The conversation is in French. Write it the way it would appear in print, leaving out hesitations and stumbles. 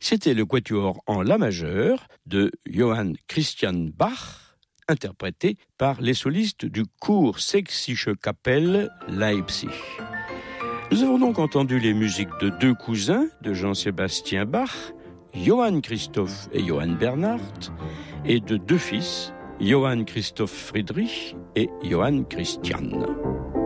C'était le quatuor en la majeur de Johann Christian Bach, interprété par les solistes du Chor Sächsische Kapelle Leipzig. Nous avons donc entendu les musiques de deux cousins de Jean-Sébastien Bach, Johann Christoph et Johann Bernhard, et de deux fils, Johann Christoph Friedrich et Johann Christian.